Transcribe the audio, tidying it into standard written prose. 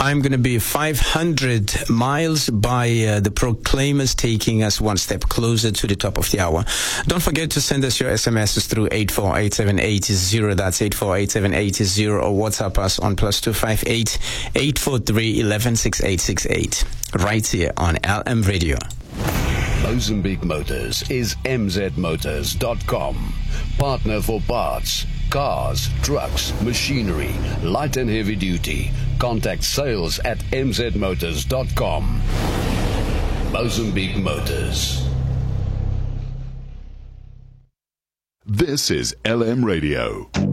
I'm going to be 500 miles by the Proclaimers, taking us one step closer to the top of the hour. Don't forget to send us your SMSs through 848780. That's 848780, or WhatsApp us on +258 843 116868. Right here on LM Radio. Mozambique Motors is mzmotors.com. Partner for parts, cars, trucks, machinery, light and heavy duty. Contact sales at mzmotors.com. Mozambique Motors. This is LM Radio.